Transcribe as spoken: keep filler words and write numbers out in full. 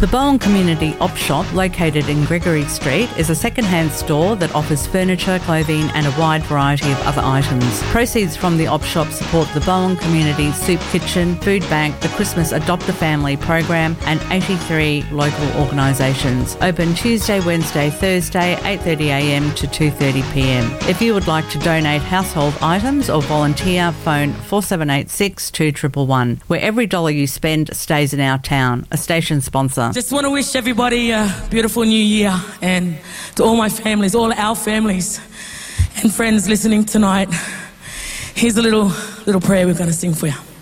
The Bowen Community Op Shop, located in Gregory Street, is a second-hand store that offers furniture, clothing and a wide variety of other items. Proceeds from the Op Shop support the Bowen Community Soup Kitchen, Food Bank, the Christmas Adopt a Family program and eighty-three local organisations. Open Tuesday, Wednesday, Thursday, eight thirty a m to two thirty p m. If you would like to donate household items or volunteer, phone four seven eight six, two one one one, where every dollar you spend stays in our town. A station sponsor. Just want to wish everybody a beautiful new year, and to all my families, all our families and friends listening tonight, here's a little little prayer we're going to sing for you.